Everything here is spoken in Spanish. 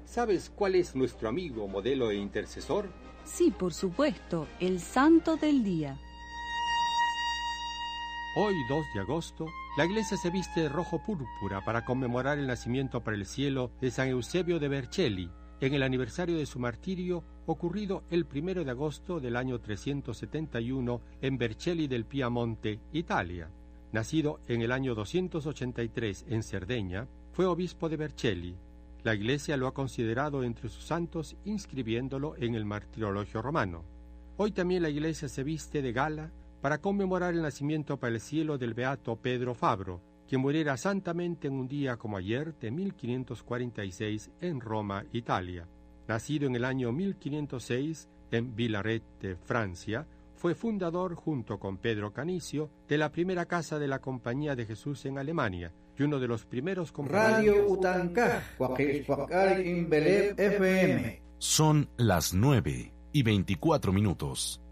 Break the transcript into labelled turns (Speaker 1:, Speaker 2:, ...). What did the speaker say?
Speaker 1: ¿Sabes cuál es nuestro amigo, modelo e intercesor?
Speaker 2: Sí, por supuesto, el santo del día.
Speaker 1: Hoy, 2 de agosto, la iglesia se viste de rojo púrpura para conmemorar el nacimiento para el cielo de San Eusebio de Vercelli, en el aniversario de su martirio ocurrido el 1 de agosto del año 371 en Vercelli del Piamonte, Italia. Nacido en el año 283 en Cerdeña, fue obispo de Vercelli. La Iglesia lo ha considerado entre sus santos, inscribiéndolo en el martirologio romano. Hoy también la Iglesia se viste de gala para conmemorar el nacimiento para el cielo del beato Pedro Fabro, quien muriera santamente en un día como ayer de 1546 en Roma, Italia. Nacido en el año 1506 en Villaret, Francia, fue fundador, junto con Pedro Canicio, de la primera casa de la Compañía de Jesús en Alemania y uno de los primeros
Speaker 3: Radio Utancaj, FM.
Speaker 4: Son las 9:24.